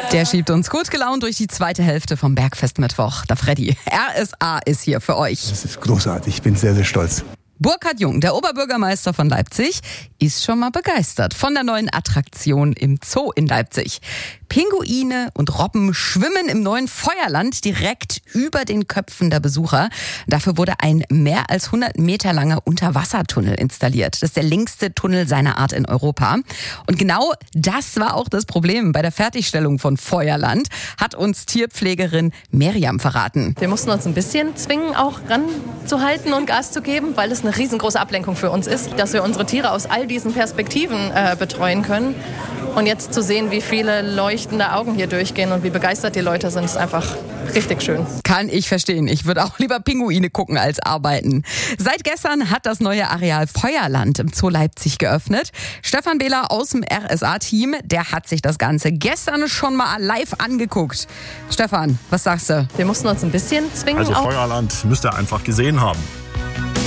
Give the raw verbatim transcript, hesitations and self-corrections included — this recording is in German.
Der schiebt uns gut gelaunt durch die zweite Hälfte vom Bergfestmittwoch. Der Freddy. R S A ist hier für euch. Das ist großartig. Ich bin sehr, sehr stolz. Burkhard Jung, der Oberbürgermeister von Leipzig, ist schon mal begeistert von der neuen Attraktion im Zoo in Leipzig. Pinguine und Robben schwimmen im neuen Feuerland direkt über den Köpfen der Besucher. Dafür wurde ein mehr als hundert Meter langer Unterwassertunnel installiert. Das ist der längste Tunnel seiner Art in Europa. Und genau das war auch das Problem bei der Fertigstellung von Feuerland, hat uns Tierpflegerin Miriam verraten. Wir mussten uns ein bisschen zwingen, auch ranzuhalten und Gas zu geben, weil es eine riesengroße Ablenkung für uns ist, dass wir unsere Tiere aus all diesen Perspektiven äh, betreuen können. Und jetzt zu sehen, wie viele leuchtende Augen hier durchgehen und wie begeistert die Leute sind, ist einfach richtig schön. Kann ich verstehen. Ich würde auch lieber Pinguine gucken als arbeiten. Seit gestern hat das neue Areal Feuerland im Zoo Leipzig geöffnet. Stefan Behler aus dem R S A-Team, der hat sich das Ganze gestern schon mal live angeguckt. Stefan, was sagst du? Wir mussten uns ein bisschen zwingen. Also auch. Feuerland müsst ihr einfach gesehen haben.